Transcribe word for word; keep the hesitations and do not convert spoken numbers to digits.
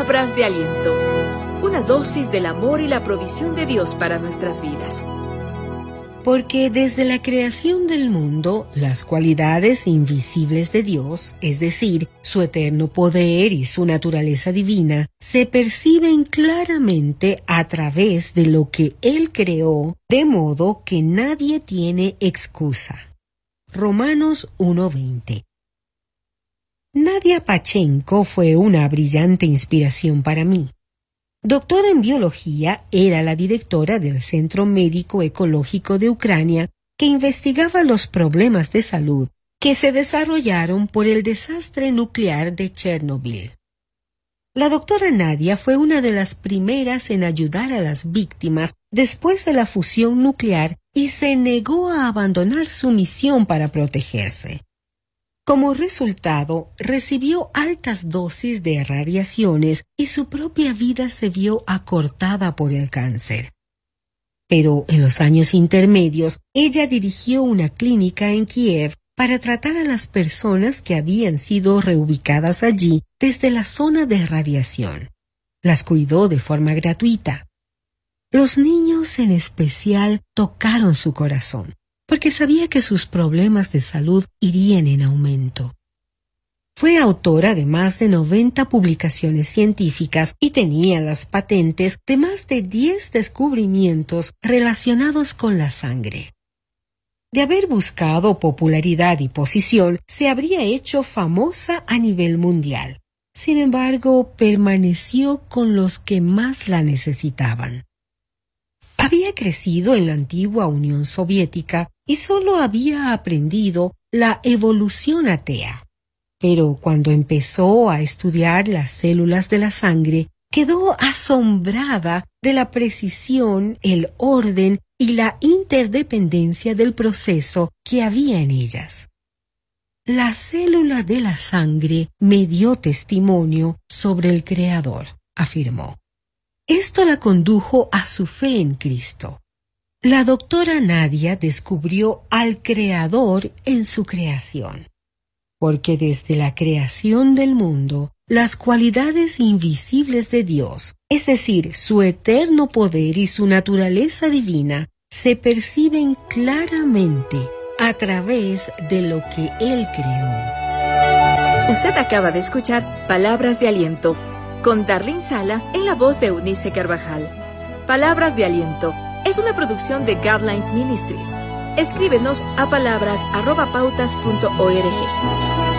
Palabras de aliento. Una dosis del amor y la provisión de Dios para nuestras vidas. Porque desde la creación del mundo, las cualidades invisibles de Dios, es decir, su eterno poder y su naturaleza divina, se perciben claramente a través de lo que Él creó, de modo que nadie tiene excusa. Romanos uno veinte. Nadia Pachenko fue una brillante inspiración para mí. Doctora en biología, era la directora del Centro Médico Ecológico de Ucrania que investigaba los problemas de salud que se desarrollaron por el desastre nuclear de Chernobyl. La doctora Nadia fue una de las primeras en ayudar a las víctimas después de la fusión nuclear y se negó a abandonar su misión para protegerse. Como resultado, recibió altas dosis de radiaciones y su propia vida se vio acortada por el cáncer. Pero en los años intermedios, ella dirigió una clínica en Kiev para tratar a las personas que habían sido reubicadas allí desde la zona de radiación. Las cuidó de forma gratuita. Los niños en especial tocaron su corazón, porque sabía que sus problemas de salud irían en aumento. Fue autora de más de noventa publicaciones científicas y tenía las patentes de más de diez descubrimientos relacionados con la sangre. De haber buscado popularidad y posición, se habría hecho famosa a nivel mundial. Sin embargo, permaneció con los que más la necesitaban. Había crecido en la antigua Unión Soviética y solo había aprendido la evolución atea. Pero cuando empezó a estudiar las células de la sangre, quedó asombrada de la precisión, el orden y la interdependencia del proceso que había en ellas. La célula de la sangre me dio testimonio sobre el Creador, afirmó. Esto la condujo a su fe en Cristo. La doctora Nadia descubrió al Creador en su creación, porque desde la creación del mundo, las cualidades invisibles de Dios, es decir, su eterno poder y su naturaleza divina, se perciben claramente a través de lo que Él creó. Usted acaba de escuchar Palabras de Aliento, con Darlene Sala en la voz de Eunice Carvajal. Palabras de Aliento es una producción de Guidelines Ministries. Escríbenos a palabras arroba pautas punto org.